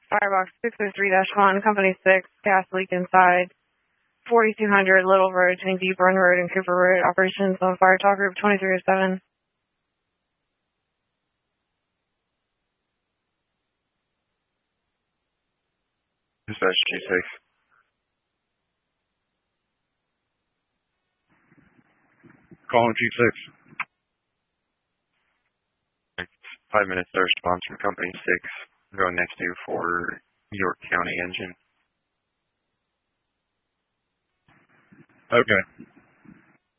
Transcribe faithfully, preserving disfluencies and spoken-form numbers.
Firebox six oh three dash one, Company six, gas leak inside forty-two hundred Little Road between Deep Run Road and Cooper Road. Operations on Fire Talk Group twenty-three oh seven. Dispatch G six. Calling G six. Five minutes to response from Company six. Going next to you for York County engine. Okay.